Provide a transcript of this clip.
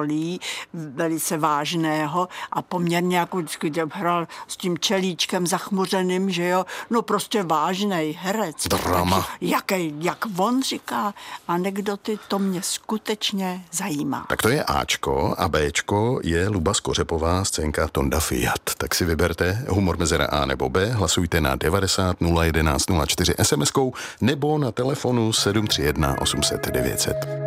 rolí velice vážného a poměrně jako vždycky hrál s tím čelíčkem zachmuřeným, že jo, no prostě vážnej herec. Drama. Jak on říká anekdoty, to mě skutečně zajímá. Tak to je Ačko a Bčko je Luba Skořepová, scénka Tonda Fiat. Tak si vyberte humor mezera A nebo B, hlasujte na 90 011 04 SMS-kou nebo na telefonu 731 800 900.